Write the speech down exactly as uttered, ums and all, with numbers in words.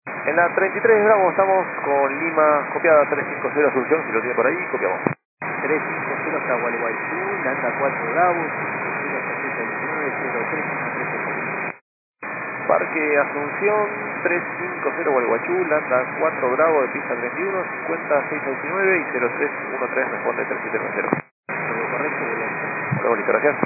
En la treinta y tres Bravo estamos con Lima copiada tres cinco cero Asunción, si lo tiene por ahí, copiamos. tres cinco cero hasta Gualeguaychú, Landa cuatro Bravo, cinco cero hasta cero nueve cero tres uno tres ocho. Parque Asunción, tres cinco cero Gualeguaychú, Landa cuatro Bravo de pista treinta y uno, cincuenta seis ochenta y nueve y cero tres uno tres responde tres siete nueve cero. Todo correcto, volante. Hola, bonito, gracias.